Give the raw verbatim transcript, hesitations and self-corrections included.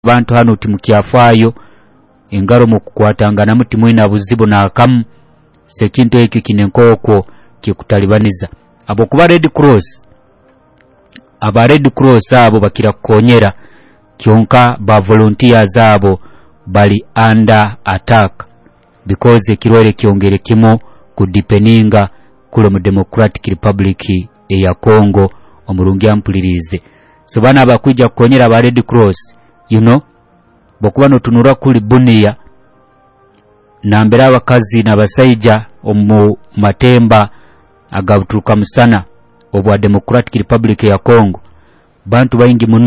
Bantu hano timukyafayo engaro mu kukwatangana muti mwina buzibu na akamu sekintu ekyo kinenkoko kikutalibaniza abo kuba Red Cross aba Red Cross abo bakira konyera kyonka ba volunteers abo bali under attack because ekirwere kyongere kimo kudipeninga kule mu Democratic Republic ya Congo omurungi ampulirize so bana bakwijja konyera ba Red Cross you know bokuba no tunura kuli Bunia nambera abakazi n'abasaija omu matemba agabuturuka musana obwa Democratic Republic ya Congo bantu bayingi muno